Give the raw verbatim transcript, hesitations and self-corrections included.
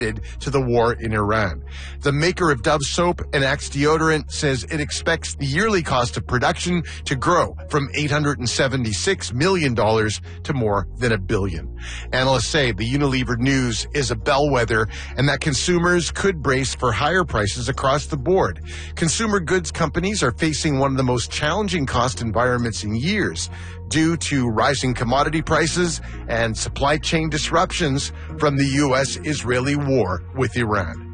to the war in Iran. The maker of Dove soap and Axe deodorant says it expects the yearly cost of production to grow from eight hundred seventy-six million dollars to more than a billion. Analysts say the Unilever news is a bellwether and that consumers could brace for higher prices across the board. Consumer goods companies are facing one of the most challenging cost environments in years due to rising commodity prices and supply chain disruptions from the U S Israeli war with Iran.